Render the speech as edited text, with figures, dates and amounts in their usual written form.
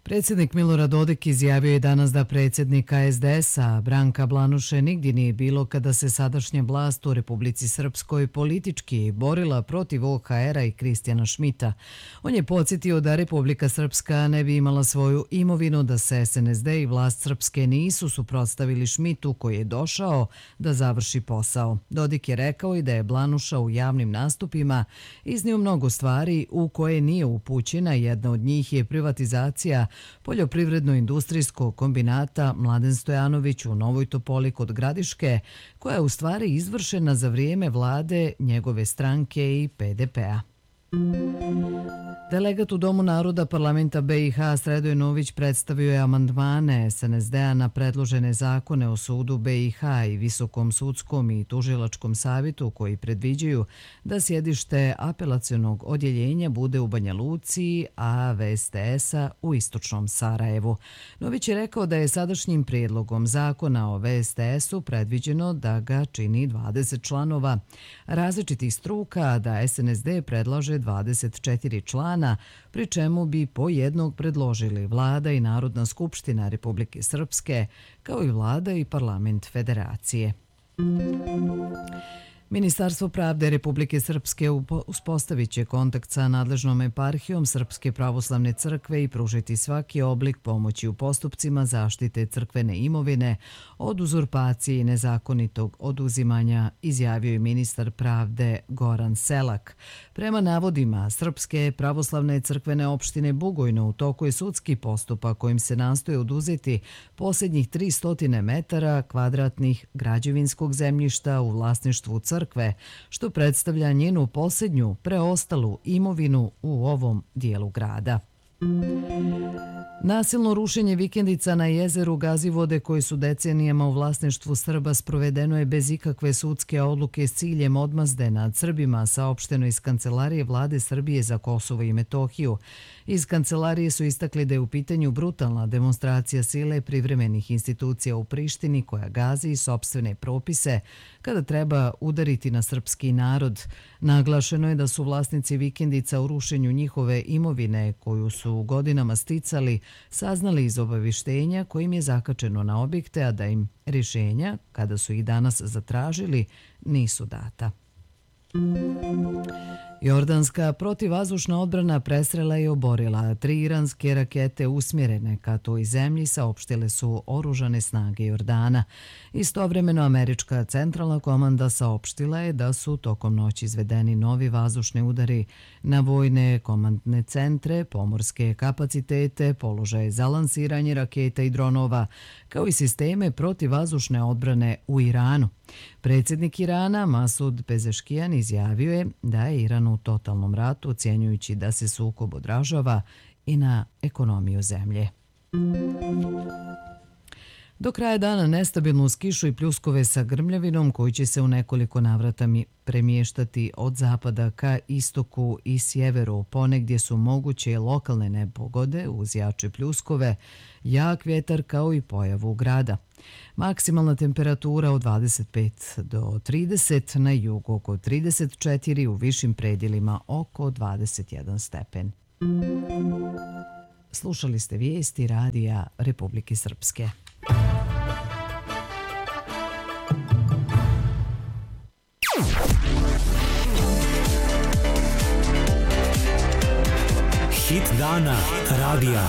Predsjednik Milorad Dodik izjavio je danas da predsjednika SDS-a Branka Blanuše nigdje nije bilo kada se sadašnja vlast u Republici Srpskoj politički borila protiv OHR-a i Kristijana Šmita. On je podsjetio da Republika Srpska ne bi imala svoju imovinu da se SNSD i vlast Srpske nisu suprotstavili Šmitu koji je došao da završi posao. Dodik je rekao i da je Blanuša u javnim nastupima iznio mnogo stvari u koje nije upućena. Jedna od njih je privatizacija poljoprivredno-industrijskog kombinata Mladen Stojanović u Novoj Topoli kod Gradiške, koja je u stvari izvršena za vrijeme vlade njegove stranke i PDP-a. Delegat u Domu naroda parlamenta BiH Sredoje Nović predstavio je amandmane SNSD-a na predložene zakone o sudu BiH i Visokom sudskom i tužilačkom savjetu koji predviđaju da sjedište apelacionog odjeljenja bude u Banja Luci, a VSTS-a u istočnom Sarajevu. Nović je rekao da je sadašnjim prijedlogom zakona o VSTS-u predviđeno da ga čini 20 članova različitih struka, a da SNSD predlaže 24 člana, pri čemu bi po jednog predložili Vlada i Narodna skupština Republike Srpske, kao i Vlada i Parlament Federacije. Ministarstvo pravde Republike Srpske uspostavit će kontakt sa nadležnom eparhijom Srpske pravoslavne crkve i pružiti svaki oblik pomoći u postupcima zaštite crkvene imovine od uzurpacije i nezakonitog oduzimanja, izjavio je ministar pravde Goran Selak. Prema navodima Srpske pravoslavne crkvene opštine Bugojno u toku je sudski postupak kojim se nastoje oduzeti posljednjih 300 metara kvadratnih građevinskog zemljišta u vlasništvu crkve, što predstavlja njenu posljednju preostalu imovinu u ovom dijelu grada. Nasilno rušenje vikendica na jezeru Gazivode koji su decenijama u vlasništvu Srba sprovedeno je bez ikakve sudske odluke s ciljem odmazde nad Srbima, saopšteno iz Kancelarije Vlade Srbije za Kosovo i Metohiju. Iz Kancelarije su istakli da je u pitanju brutalna demonstracija sile privremenih institucija u Prištini koja gazi sopstvene propise kada treba udariti na srpski narod. Naglašeno je da su vlasnici vikendica u rušenju njihove imovine koju su godinama sticali saznali iz obavištenja kojim je zakačeno na objekte, a da im rješenja, kada su ih danas zatražili, nisu data. Jordanska protivvazdušna odbrana presrela i oborila 3 iranske rakete usmjerene ka toj zemlji, saopštile su oružane snage Jordana. Istovremeno američka centralna komanda saopštila je da su tokom noći izvedeni novi vazdušni udari na vojne komandne centre, pomorske kapacitete, položaje za lansiranje raketa i dronova, kao i sisteme protivvazdušne odbrane u Iranu. Predsjednik Irana Masud Pezeškijan izjavio je da je Iran u totalnom ratu, ocjenjujući da se sukob odražava i na ekonomiju zemlje. Do kraja dana nestabilno uz kišu i pljuskove sa grmljavinom koji će se u nekoliko navrata premještati od zapada ka istoku i sjeveru. Ponegdje su moguće lokalne nepogode uz jače pljuskove, jak vjetar kao i pojavu grada. Maksimalna temperatura od 25 do 30, na jugu oko 34, u višim predjelima oko 21 stepen. Slušali ste vijesti Radija Republike Srpske. Hit dana radija